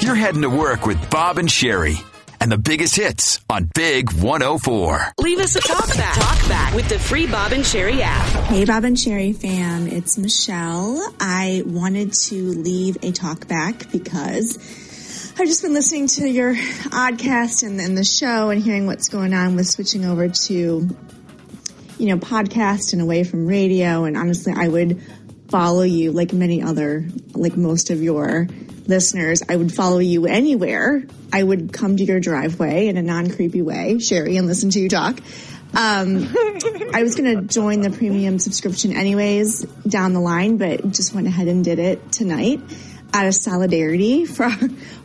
You're heading to work with Bob and Sherry and the biggest hits on Big 104. Leave us a talk back with the free Bob and Sherry app. Hey, Bob and Sherry fam, it's Michelle. I wanted to leave a talk back because I've just been listening to your oddcast and the show and hearing what's going on with switching over to, podcast and away from radio. And honestly, I would follow you like most of your listeners. I would follow you anywhere. I would come to your driveway in a non-creepy way, Sherry, and listen to you talk. I was going to join the premium subscription anyways down the line, but just went ahead and did it tonight out of solidarity for